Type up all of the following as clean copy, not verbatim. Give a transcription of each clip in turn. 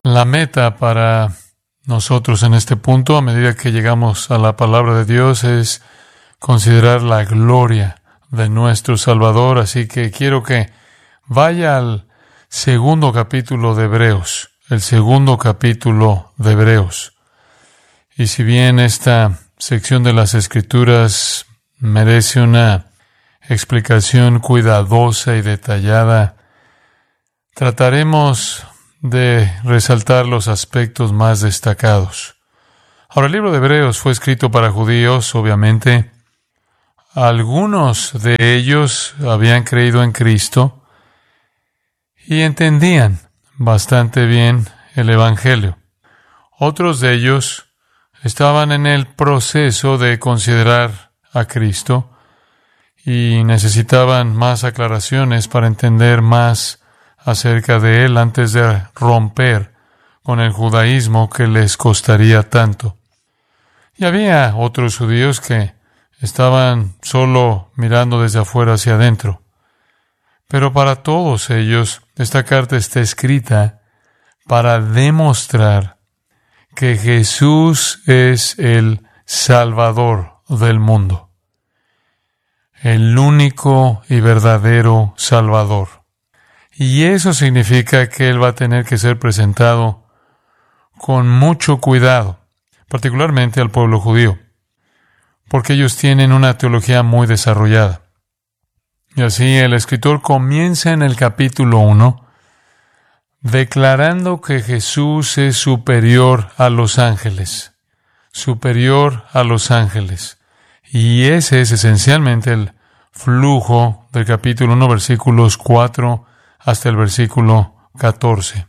La meta para nosotros en este punto, a medida que llegamos a la palabra de Dios, es considerar la gloria de nuestro Salvador. Así que quiero que vaya al segundo capítulo de Hebreos, el segundo capítulo de Hebreos. Y si bien esta sección de las Escrituras merece una explicación cuidadosa y detallada, trataremos de resaltar los aspectos más destacados. Ahora, el libro de Hebreos fue escrito para judíos, obviamente. Algunos de ellos habían creído en Cristo y entendían bastante bien el Evangelio. Otros de ellos estaban en el proceso de considerar a Cristo y necesitaban más aclaraciones para entender más acerca de Él antes de romper con el judaísmo que les costaría tanto. Y había otros judíos que estaban solo mirando desde afuera hacia adentro. Pero para todos ellos, esta carta está escrita para demostrar que Jesús es el Salvador del mundo, el único y verdadero Salvador. Y eso significa que Él va a tener que ser presentado con mucho cuidado, particularmente al pueblo judío, porque ellos tienen una teología muy desarrollada. Y así el escritor comienza en el capítulo 1 declarando que Jesús es superior a los ángeles, superior a los ángeles. Y ese es esencialmente el flujo del capítulo 1, versículos 4 hasta el versículo 14.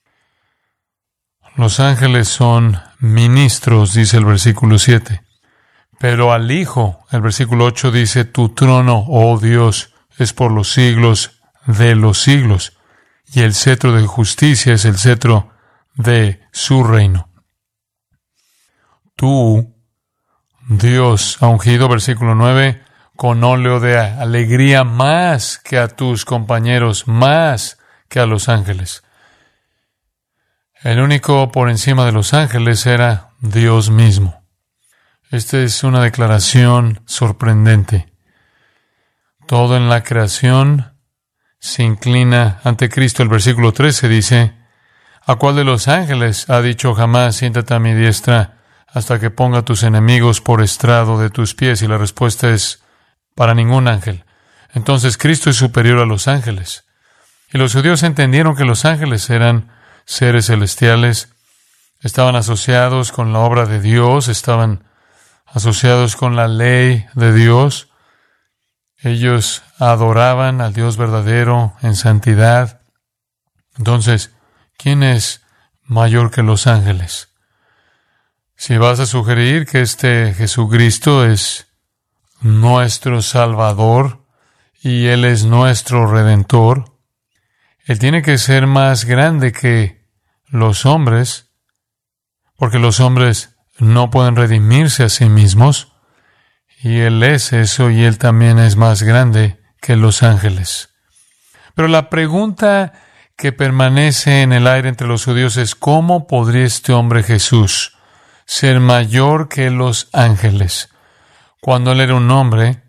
Los ángeles son ministros, dice el versículo 7. Pero al Hijo, el versículo 8 dice, tu trono, oh Dios, es por los siglos de los siglos, y el cetro de justicia es el cetro de su reino. Tú, Dios, ha ungido, versículo 9, con óleo de alegría más que a tus compañeros, más que a los ángeles. El único por encima de los ángeles era Dios mismo. Esta es una declaración sorprendente. Todo en la creación se inclina ante Cristo. El versículo 13 dice, ¿a cuál de los ángeles ha dicho jamás, siéntate a mi diestra hasta que ponga a tus enemigos por estrado de tus pies? Y la respuesta es, para ningún ángel. Entonces Cristo es superior a los ángeles. Y los judíos entendieron que los ángeles eran seres celestiales, estaban asociados con la obra de Dios, estaban asociados con la ley de Dios. Ellos adoraban al Dios verdadero en santidad. Entonces, ¿quién es mayor que los ángeles? Si vas a sugerir que este Jesucristo es nuestro Salvador y Él es nuestro Redentor, Él tiene que ser más grande que los hombres, porque los hombres no pueden redimirse a sí mismos, y Él es eso, y Él también es más grande que los ángeles. Pero la pregunta que permanece en el aire entre los judíos es, ¿cómo podría este hombre Jesús ser mayor que los ángeles cuando Él era un hombre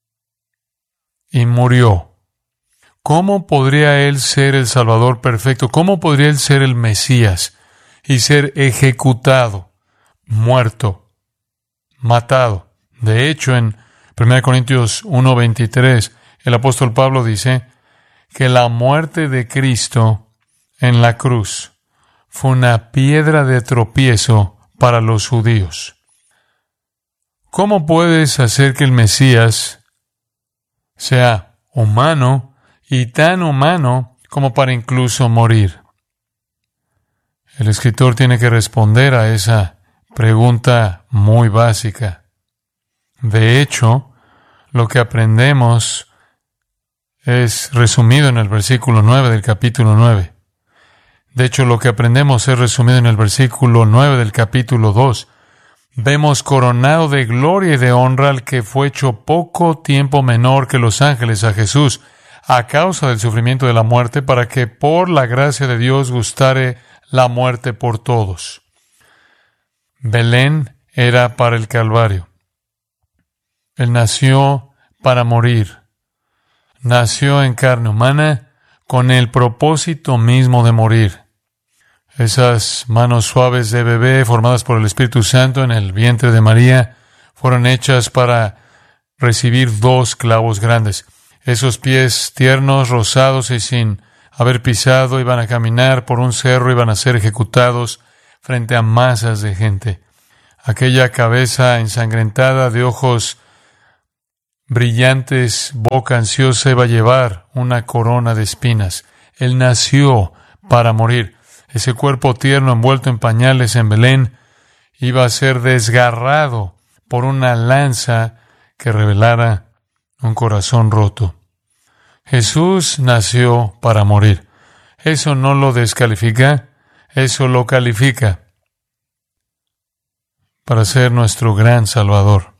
y murió? ¿Cómo podría Él ser el Salvador perfecto? ¿Cómo podría Él ser el Mesías y ser ejecutado, muerto, matado? De hecho, en 1 Corintios 1:23, el apóstol Pablo dice que la muerte de Cristo en la cruz fue una piedra de tropiezo para los judíos. ¿Cómo puedes hacer que el Mesías sea humano y tan humano como para incluso morir? El escritor tiene que responder a esa pregunta muy básica. De hecho, lo que aprendemos es resumido en el versículo 9 del capítulo 9. De hecho, lo que aprendemos es resumido en el versículo 9 del capítulo 2. Vemos coronado de gloria y de honra al que fue hecho poco tiempo menor que los ángeles, a Jesús, a causa del sufrimiento de la muerte, para que por la gracia de Dios gustare la muerte por todos. Belén era para el Calvario. Él nació para morir. Nació en carne humana con el propósito mismo de morir. Esas manos suaves de bebé formadas por el Espíritu Santo en el vientre de María fueron hechas para recibir 2 clavos grandes. Esos pies tiernos, rosados y sin haber pisado, iban a caminar por un cerro, iban a ser ejecutados frente a masas de gente. Aquella cabeza ensangrentada de ojos brillantes, boca ansiosa, iba a llevar una corona de espinas. Él nació para morir. Ese cuerpo tierno envuelto en pañales en Belén iba a ser desgarrado por una lanza que revelara un corazón roto. Jesús nació para morir. Eso no lo descalifica, eso lo califica para ser nuestro gran Salvador.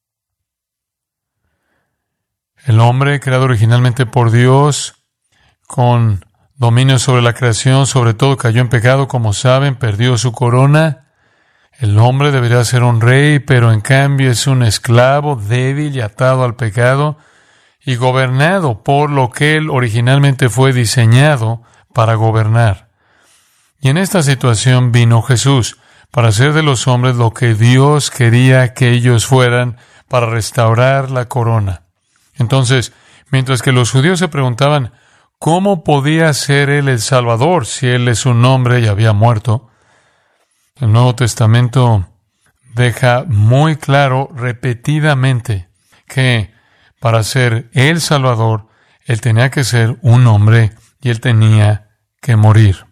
El hombre, creado originalmente por Dios, con dominio sobre la creación, sobre todo cayó en pecado, como saben, perdió su corona. El hombre debería ser un rey, pero en cambio es un esclavo débil y atado al pecado y gobernado por lo que él originalmente fue diseñado para gobernar. Y en esta situación vino Jesús para hacer de los hombres lo que Dios quería que ellos fueran, para restaurar la corona. Entonces, mientras que los judíos se preguntaban ¿cómo podía ser él el Salvador si él es un hombre y había muerto? El Nuevo Testamento deja muy claro repetidamente que para ser el Salvador, él tenía que ser un hombre y él tenía que morir.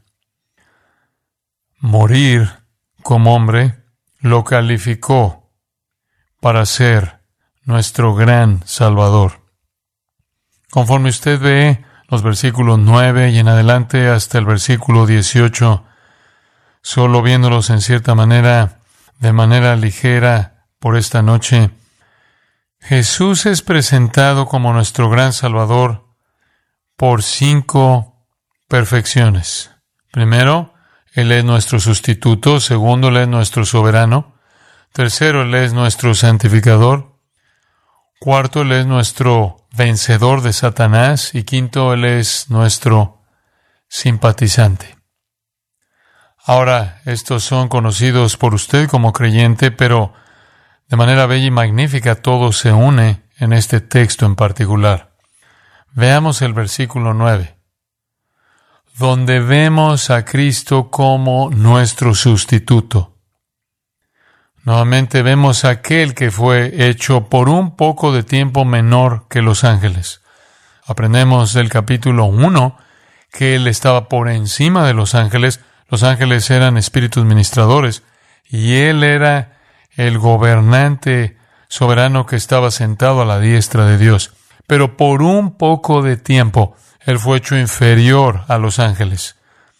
Morir como hombre lo calificó para ser nuestro gran Salvador. Conforme usted ve los versículos 9 y en adelante hasta el versículo 18, solo viéndolos en cierta manera, de manera ligera por esta noche, Jesús es presentado como nuestro gran Salvador por 5 perfecciones. Primero, Él es nuestro sustituto. Segundo, Él es nuestro soberano. Tercero, Él es nuestro santificador. Cuarto, Él es nuestro vencedor de Satanás. Y quinto, Él es nuestro simpatizante. Ahora, estos son conocidos por usted como creyente, pero de manera bella y magnífica todo se une en este texto en particular. Veamos el versículo 9, donde vemos a Cristo como nuestro sustituto. Nuevamente vemos a aquel que fue hecho por un poco de tiempo menor que los ángeles. Aprendemos del capítulo 1 que Él estaba por encima de los ángeles. Los ángeles eran espíritus ministradores y Él era el gobernante soberano que estaba sentado a la diestra de Dios. Pero por un poco de tiempo, Él fue hecho inferior a los ángeles.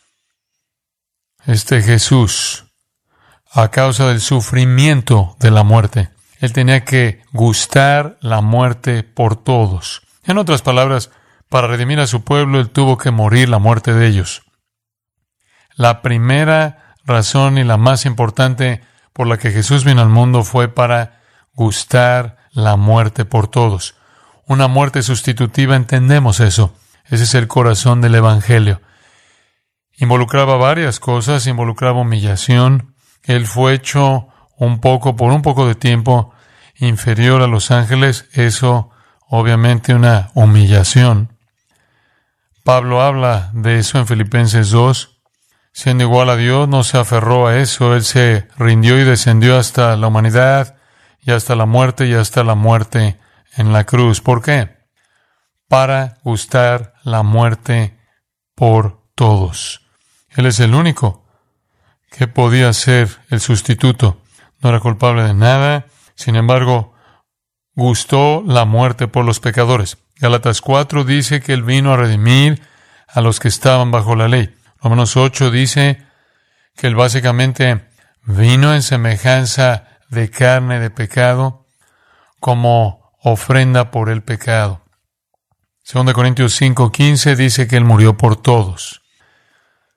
Este Jesús, a causa del sufrimiento de la muerte, Él tenía que gustar la muerte por todos. En otras palabras, para redimir a su pueblo, Él tuvo que morir la muerte de ellos. La primera razón y la más importante por la que Jesús vino al mundo fue para gustar la muerte por todos. Una muerte sustitutiva, entendemos eso. Ese es el corazón del Evangelio. Involucraba varias cosas, involucraba humillación. Él fue hecho por un poco de tiempo, inferior a los ángeles. Eso, obviamente, una humillación. Pablo habla de eso en Filipenses 2. Siendo igual a Dios, no se aferró a eso. Él se rindió y descendió hasta la humanidad y hasta la muerte en la cruz. ¿Por qué? Para gustar la muerte por todos. Él es el único que podía ser el sustituto. No era culpable de nada. Sin embargo, gustó la muerte por los pecadores. Gálatas 4 dice que Él vino a redimir a los que estaban bajo la ley. Romanos 8 dice que Él básicamente vino en semejanza de carne de pecado como ofrenda por el pecado. 2 Corintios 5:15 dice que Él murió por todos.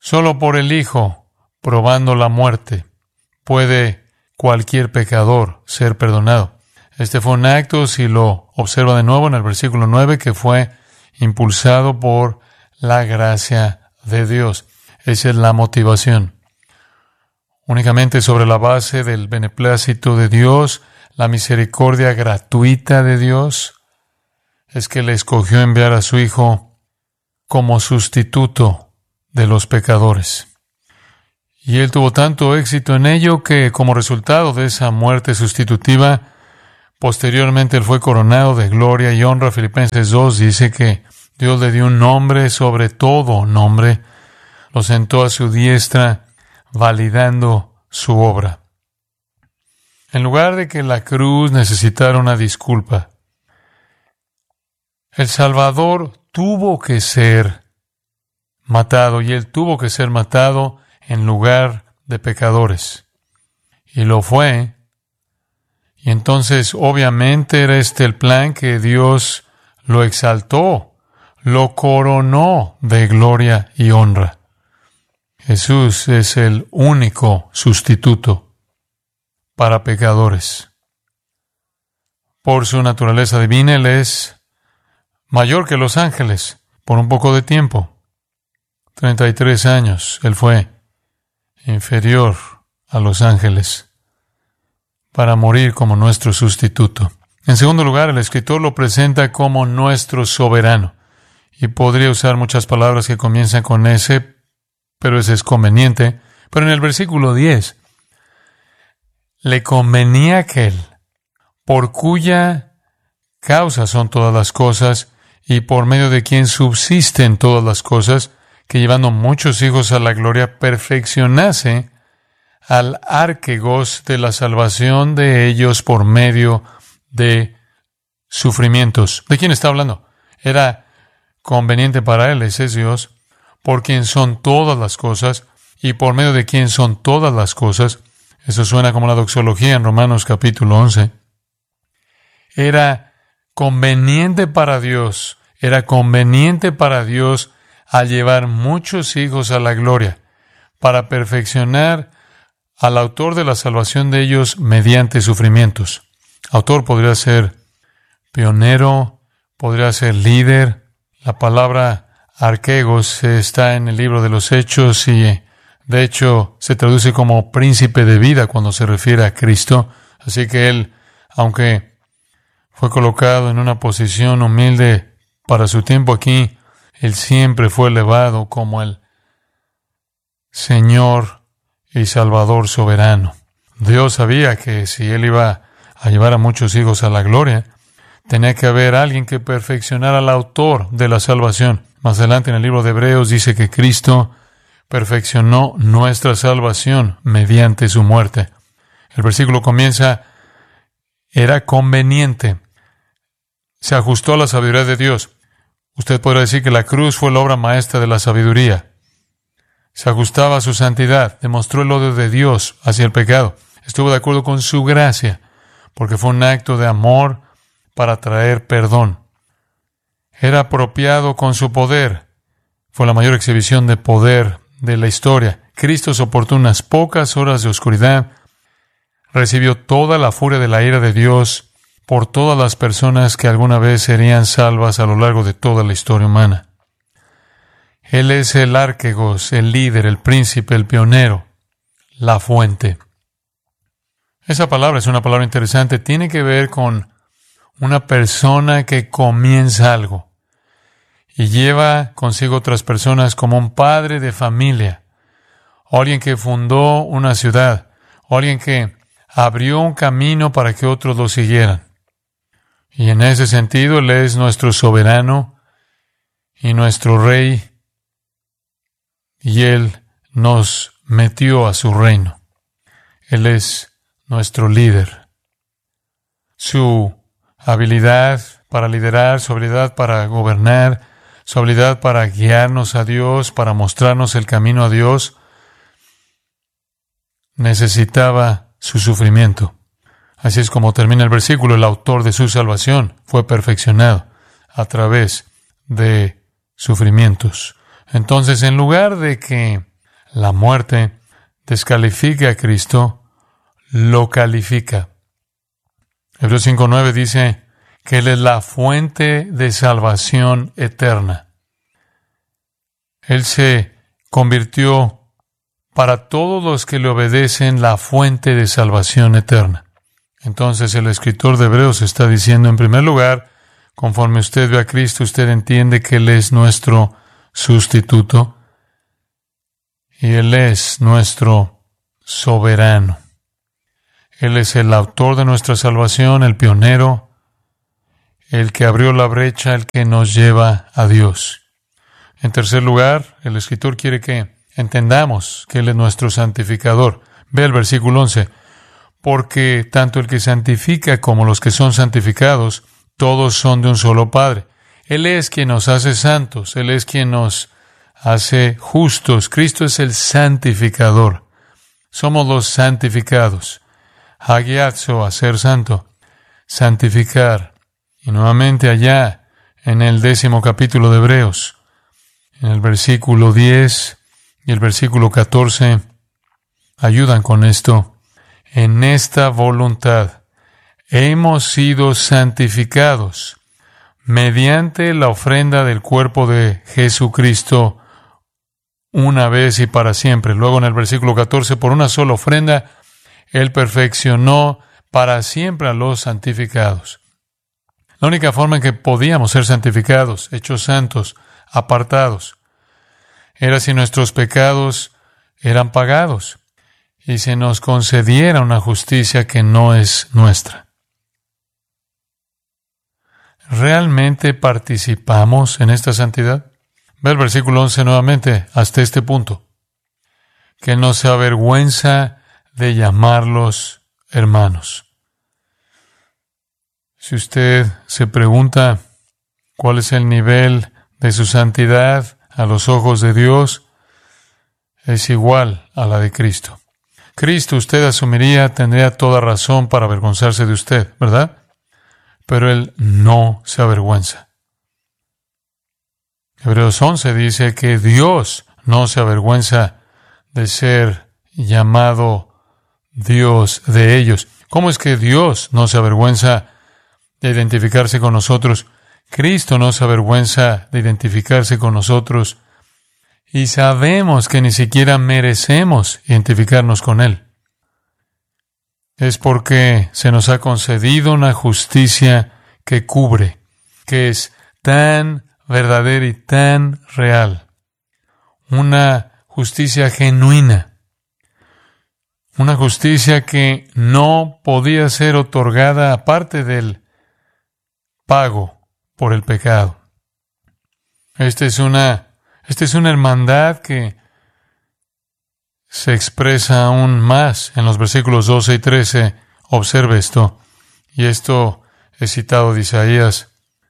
Solo por el Hijo, probando la muerte, puede cualquier pecador ser perdonado. Este fue un acto, si lo observa de nuevo en el versículo 9, que fue impulsado por la gracia de Dios. Esa es la motivación. Únicamente sobre la base del beneplácito de Dios, la misericordia gratuita de Dios, es que le escogió enviar a su Hijo como sustituto de los pecadores. Y Él tuvo tanto éxito en ello que, como resultado de esa muerte sustitutiva, posteriormente Él fue coronado de gloria y honra. Filipenses 2 dice que Dios le dio un nombre sobre todo nombre, lo sentó a su diestra, validando su obra. En lugar de que la cruz necesitara una disculpa, el Salvador tuvo que ser matado, y Él tuvo que ser matado en lugar de pecadores. Y lo fue. Y entonces, obviamente, era este el plan, que Dios lo exaltó, lo coronó de gloria y honra. Jesús es el único sustituto para pecadores. Por su naturaleza divina, Él es mayor que los ángeles por un poco de tiempo. 33 años, Él fue inferior a los ángeles para morir como nuestro sustituto. En segundo lugar, el escritor lo presenta como nuestro soberano. Y podría usar muchas palabras que comienzan con ese, pero ese es conveniente. Pero en el versículo 10, le convenía a aquel por cuya causa son todas las cosas y por medio de quien subsisten todas las cosas, que llevando muchos hijos a la gloria perfeccionase al árquegos de la salvación de ellos por medio de sufrimientos. ¿De quién está hablando? Era conveniente para Él, ese es Dios, por quien son todas las cosas y por medio de quien son todas las cosas. Eso suena como la doxología en Romanos capítulo 11. Era conveniente para Dios al llevar muchos hijos a la gloria, para perfeccionar al autor de la salvación de ellos mediante sufrimientos. Autor podría ser pionero, podría ser líder. La palabra arquegos está en el libro de los Hechos y de hecho se traduce como príncipe de vida cuando se refiere a Cristo. Así que Él, aunque fue colocado en una posición humilde para su tiempo aquí, Él siempre fue elevado como el Señor y Salvador soberano. Dios sabía que si Él iba a llevar a muchos hijos a la gloria, tenía que haber alguien que perfeccionara al autor de la salvación. Más adelante en el libro de Hebreos dice que Cristo perfeccionó nuestra salvación mediante su muerte. El versículo comienza, era conveniente. Se ajustó a la sabiduría de Dios. Usted podrá decir que la cruz fue la obra maestra de la sabiduría. Se ajustaba a su santidad, demostró el odio de Dios hacia el pecado. Estuvo de acuerdo con su gracia, porque fue un acto de amor para traer perdón. Era apropiado con su poder. Fue la mayor exhibición de poder de la historia. Cristo soportó unas pocas horas de oscuridad, recibió toda la furia de la ira de Dios por todas las personas que alguna vez serían salvas a lo largo de toda la historia humana. Él es el árquegos, el líder, el príncipe, el pionero, la fuente. Esa palabra es una palabra interesante. Tiene que ver con una persona que comienza algo y lleva consigo otras personas, como un padre de familia, o alguien que fundó una ciudad, o alguien que abrió un camino para que otros lo siguieran. Y en ese sentido, Él es nuestro soberano y nuestro rey, y Él nos metió a su reino. Él es nuestro líder. Su habilidad para liderar, su habilidad para gobernar, su habilidad para guiarnos a Dios, para mostrarnos el camino a Dios, necesitaba su sufrimiento. Así es como termina el versículo. El autor de su salvación fue perfeccionado a través de sufrimientos. Entonces, en lugar de que La muerte descalifica a Cristo, lo califica. Hebreos 5:9 dice que Él es la fuente de salvación eterna. Él se convirtió para todos los que le obedecen la fuente de salvación eterna. Entonces el escritor de Hebreos está diciendo, en primer lugar, conforme usted ve a Cristo, usted entiende que Él es nuestro sustituto y Él es nuestro soberano. Él es el autor de nuestra salvación, el pionero, el que abrió la brecha, el que nos lleva a Dios. En tercer lugar, el escritor quiere que entendamos que Él es nuestro santificador. Ve el versículo 11. Porque tanto el que santifica como los que son santificados, todos son de un solo Padre. Él es quien nos hace santos, Él es quien nos hace justos. Cristo es el santificador. Somos los santificados. Hagiazo, a ser santo. Santificar. Y nuevamente allá, en el 10º capítulo de Hebreos, en el versículo 10 y el versículo 14, ayudan con esto. En esta voluntad hemos sido santificados mediante la ofrenda del cuerpo de Jesucristo una vez y para siempre. Luego en el versículo 14, por una sola ofrenda, Él perfeccionó para siempre a los santificados. La única forma en que podíamos ser santificados, hechos santos, apartados, era si nuestros pecados eran pagados y se nos concediera una justicia que no es nuestra. ¿Realmente participamos en esta santidad? Ve el versículo 11 nuevamente hasta este punto. Que no se avergüenza de llamarlos hermanos. Si usted se pregunta cuál es el nivel de su santidad a los ojos de Dios, es igual a la de Cristo. Cristo, usted asumiría, tendría toda razón para avergonzarse de usted, ¿verdad? Pero Él no se avergüenza. Hebreos 11 dice que Dios no se avergüenza de ser llamado Dios de ellos. ¿Cómo es que Dios no se avergüenza de identificarse con nosotros? Cristo no se avergüenza de identificarse con nosotros. Y sabemos que ni siquiera merecemos identificarnos con Él. Es porque se nos ha concedido una justicia que cubre, que es tan verdadera y tan real. Una justicia genuina. Una justicia que no podía ser otorgada aparte del pago por el pecado. Esta es una hermandad que se expresa aún más en los versículos 12 y 13. Observe esto. Y esto es citado de Isaías.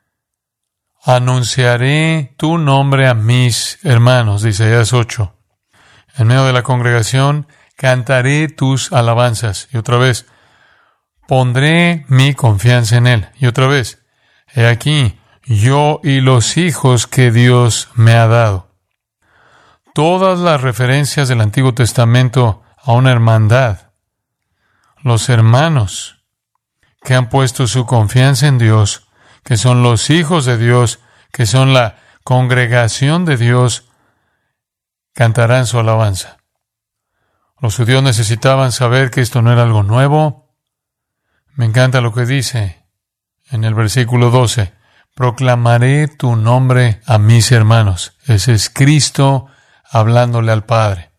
Anunciaré tu nombre a mis hermanos, de Isaías 8. En medio de la congregación cantaré tus alabanzas. Y otra vez, pondré mi confianza en Él. Y otra vez, he aquí, yo y los hijos que Dios me ha dado. Todas las referencias del Antiguo Testamento a una hermandad, los hermanos que han puesto su confianza en Dios, que son los hijos de Dios, que son la congregación de Dios, cantarán su alabanza. Los judíos necesitaban saber que esto no era algo nuevo. Me encanta lo que dice en el versículo 12. Proclamaré tu nombre a mis hermanos. Ese es Cristo hablándole al Padre.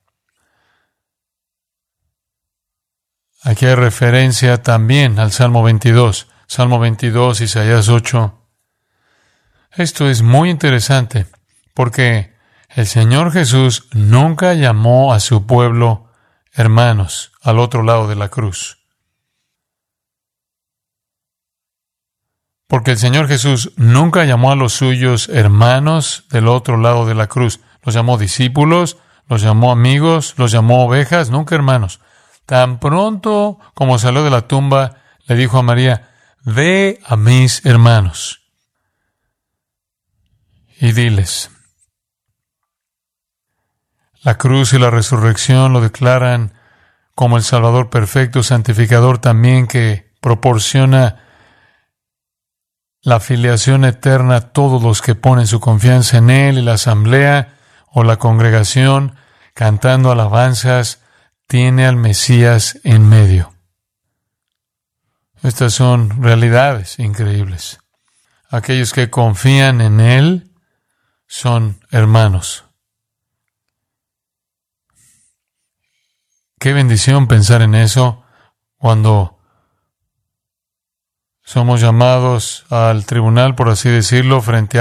Aquí hay referencia también al Salmo 22. Salmo 22, Isaías 8. Esto es muy interesante porque el Señor Jesús nunca llamó a su pueblo hermanos al otro lado de la cruz. Porque el Señor Jesús nunca llamó a los suyos hermanos del otro lado de la cruz. Los llamó discípulos, los llamó amigos, los llamó ovejas, nunca hermanos. Tan pronto como salió de la tumba, le dijo a María, ve a mis hermanos y diles. La cruz y la resurrección lo declaran como el Salvador perfecto, santificador también, que proporciona la filiación eterna a todos los que ponen su confianza en Él, y la asamblea o la congregación, cantando alabanzas, tiene al Mesías en medio. Estas son realidades increíbles. Aquellos que confían en Él son hermanos. Qué bendición pensar en eso cuando somos llamados al tribunal, por así decirlo, frente a